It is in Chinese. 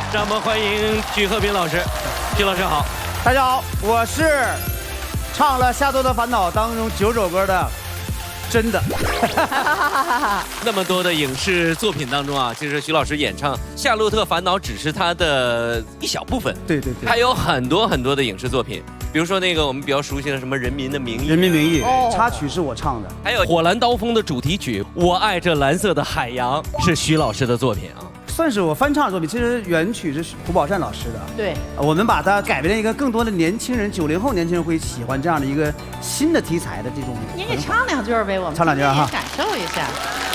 让我们欢迎许鹤斌老师。许老师好， 大家好，我是唱了《夏洛特烦恼》当中9首歌的真的。 那么多的影视作品当中啊，其实徐老师演唱《夏洛特烦恼》只是他的一小部分。 对， 还有很多的影视作品，比如说那个我们比较熟悉的什么《人民的名义》。 人民名义插曲是我唱的， 还有《火蓝刀锋》的主题曲《我爱这蓝色的海洋》是徐老师的作品啊。 算是我翻唱的作品。其实原曲是胡宝善老师的， 对， 我们把它改编成一个更多的年轻人，90后年轻人会喜欢这样的一个新的题材的这种。 您给唱2句呗，我们唱2句哈， 感受一下。